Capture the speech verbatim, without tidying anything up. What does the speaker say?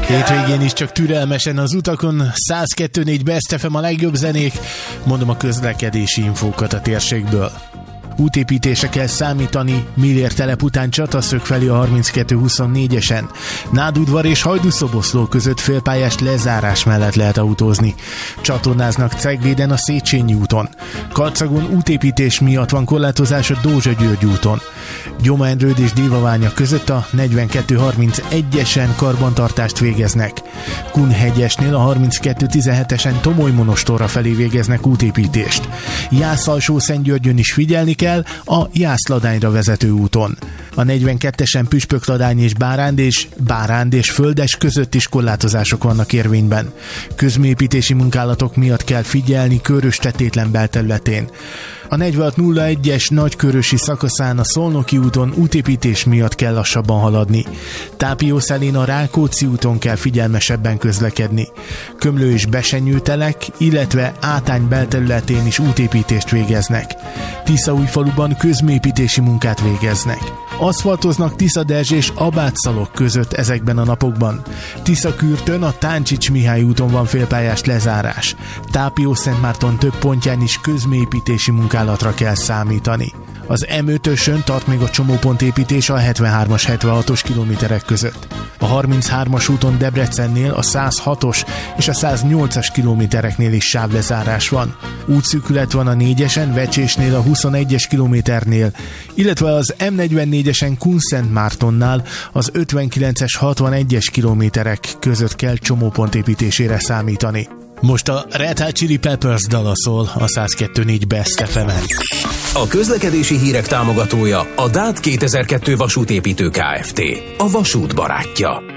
Hétvégén is csak türelmesen az utakon, száz kettő négy Best ef em a legjobb zenék, mondom a közlekedési infókat a térségből. Útépítésre kell számítani Milliért telep után Csataszög felé a harminckettő huszonnégyesen. Nádudvar és Hajdúszoboszló között félpályás lezárás mellett lehet autózni. Csatornáznak Cegléden a Széchenyi úton. Karcagon útépítés miatt van korlátozás a Dózsa-György úton. Gyoma-Endrőd és Dévaványa között a negyvenkettő harmincegyesen karbantartást végeznek. Kunhegyesnél a harminckettő tizenhetesen Tomoly-Monostorra felé végeznek útépítést. Jász-Alsó-Szentgyörgyön is figyelni kell a Jász-Ladányra vezető úton. A negyvenkettesen Püspökladány és Báránd és Báránd és Földes között is korlátozások vannak érvényben. Közműépítési munkálatok miatt kell figyelni Körös-Tetétlen belterületén. A negyvenhat nulla egyes nagykörösi szakaszán a Szolnoki úton útépítés miatt kell lassabban haladni. Tápiószelén a Rákóczi úton kell figyelmesebben közlekedni. Kömlő és Besenyőtelek, illetve Átány belterületén is útépítést végeznek. Tiszaújfaluban közműépítési munkát végeznek. Aszfaltoznak Tiszadezs és Abátszalok között ezekben a napokban. Tiszakürtön a Táncsics Mihály úton van félpályás lezárás. Tápió-Szentmárton több pontján is közműépítési munkálatra kell számítani. Az em ötösön tart még a csomópontépítés a hetvenhármas hetvenhatos kilométerek között. A harminchármas úton Debrecennél a száz hatos és a száz nyolcas kilométereknél is sávlezárás van. Útszűkület van a négyesen Vecsésnél a huszonegyes kilométernél, illetve az em negyvennégyesen Kunszentmártonnál az ötvenkilences hatvanegyes kilométerek között kell csomópontépítésére számítani. Most a Red Hot Chili Peppers dala szól a száz kettő négy Best ef emen. A közlekedési hírek támogatója a dát kétezer-kettő vasútépítő Kft. A vasút barátja.